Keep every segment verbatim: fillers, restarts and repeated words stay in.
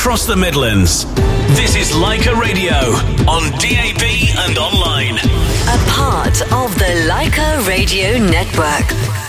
across the Midlands. This is Leica Radio on D A B and online. A part of the Leica Radio Network.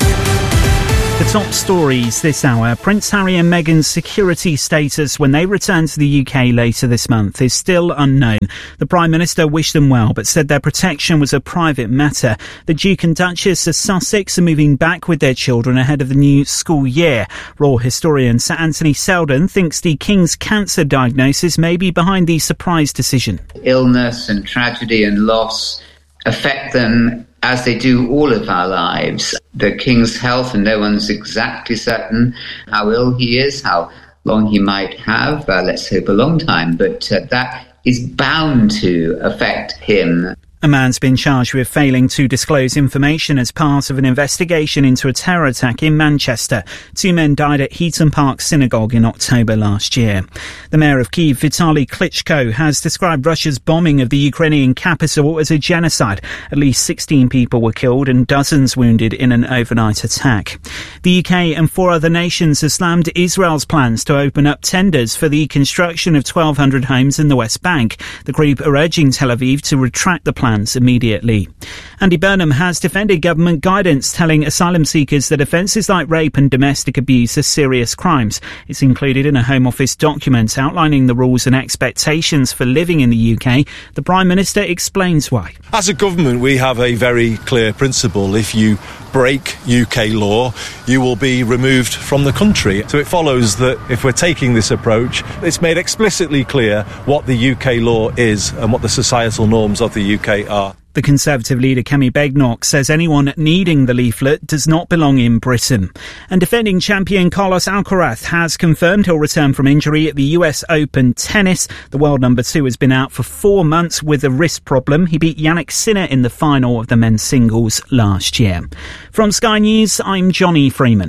The top stories this hour. Prince Harry and Meghan's security status when they return to the U K later this month is still unknown. The Prime Minister wished them well, but said their protection was a private matter. The Duke and Duchess of Sussex are moving back with their children ahead of the new school year. Royal historian Sir Anthony Seldon thinks the King's cancer diagnosis may be behind the surprise decision. Illness and tragedy and loss affect them as they do all of our lives. The King's health, and no one's exactly certain how ill he is, how long he might have, uh, let's hope a long time, but uh, that is bound to affect him. A man's been charged with failing to disclose information as part of an investigation into a terror attack in Manchester. Two men died at Heaton Park Synagogue in October last year. The mayor of Kyiv, Vitaly Klitschko, has described Russia's bombing of the Ukrainian capital as a genocide. At least sixteen people were killed and dozens wounded in an overnight attack. The U K and four other nations have slammed Israel's plans to open up tenders for the construction of twelve hundred homes in the West Bank. The group are urging Tel Aviv to retract the plan immediately. Andy Burnham has defended government guidance telling asylum seekers that offences like rape and domestic abuse are serious crimes. It's included in a Home Office document outlining the rules and expectations for living in the U K. The Prime Minister explains why. As a government, we have a very clear principle. If you break U K law, you will be removed from the country. So it follows that if we're taking this approach, it's made explicitly clear what the U K law is and what the societal norms of the U K are. The Conservative leader Kemi Badenoch says anyone needing the leaflet does not belong in Britain. And defending champion Carlos Alcaraz has confirmed he'll return from injury at the U S Open tennis. The world number two has been out for four months with a wrist problem. He beat Yannick Sinner in the final of the men's singles last year. From Sky News, I'm Johnny Freeman.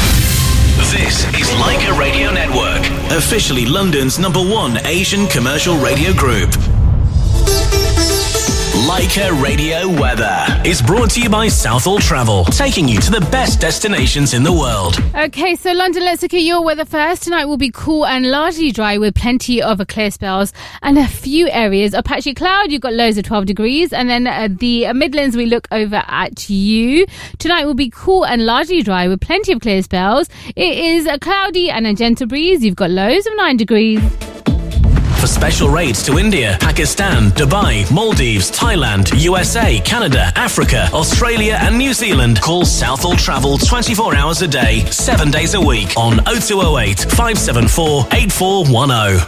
This is Leica Radio Network, officially London's number one Asian commercial radio group. Leica Radio Weather is brought to you by Southall Travel, taking you to the best destinations in the world. Okay, so London, let's look at your weather first. Tonight will be cool and largely dry with plenty of clear spells and a few areas of patchy cloud. You've got lows of twelve degrees, and then uh, the Midlands, we look over at you. Tonight will be cool and largely dry with plenty of clear spells. It is uh, cloudy and a gentle breeze. You've got lows of nine degrees. For special rates to India, Pakistan, Dubai, Maldives, Thailand, U S A, Canada, Africa, Australia and New Zealand, call Southall Travel twenty-four hours a day, seven days a week on oh two oh eight, five seven four, eight four one oh.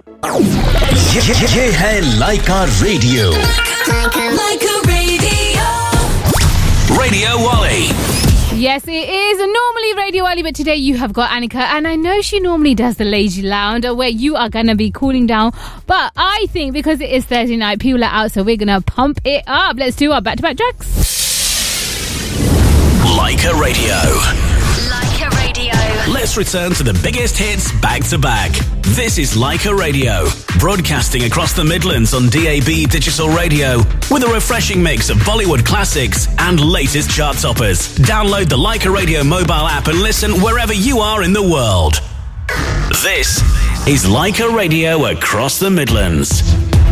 ये है Leica Radio. Leica Radio. Radio Wally. Yes, it is normally Radio Early, but today you have got Annika, and I know she normally does the Lazy Lounge where you are going to be cooling down, but I think because it is Thursday night, people are out, so we're going to pump it up. Let's do our back-to-back tracks. Leica Radio. Leica Radio. Let's return to the biggest hits back-to-back. This is Leica Radio, broadcasting across the Midlands on D A B Digital Radio with a refreshing mix of Bollywood classics and latest chart toppers. Download the Leica Radio mobile app and listen wherever you are in the world. This is Leica Radio across the Midlands.